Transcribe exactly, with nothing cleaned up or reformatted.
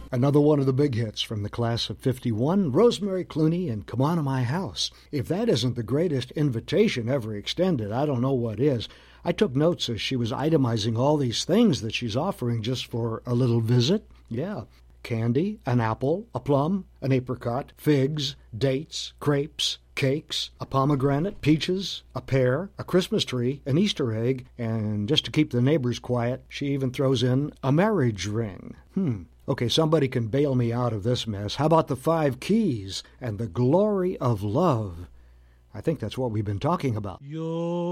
Another one of the big hits from the class of fifty-one, Rosemary Clooney and Come On to My House. If that isn't the greatest invitation ever extended, I don't know what is. I took notes as she was itemizing all these things that she's offering just for a little visit. Yeah. Candy, an apple, a plum, an apricot, figs, dates, grapes, cakes, a pomegranate, peaches, a pear, a Christmas tree, an Easter egg, and just to keep the neighbors quiet, she even throws in a marriage ring. Hmm. Okay, somebody can bail me out of this mess. How about the five keys and the glory of love? I think that's what we've been talking about. Yo.